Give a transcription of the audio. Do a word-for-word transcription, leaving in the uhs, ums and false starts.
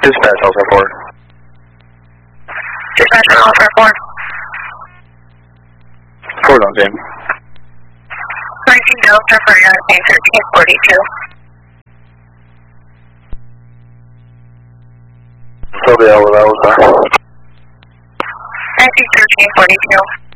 Dispatch, Delta four. Dispatch, Delta four. Forward on James. nineteen Delta for Airplane thirteen forty-two. Sylvia, what that was that? nineteen thirteen forty-two.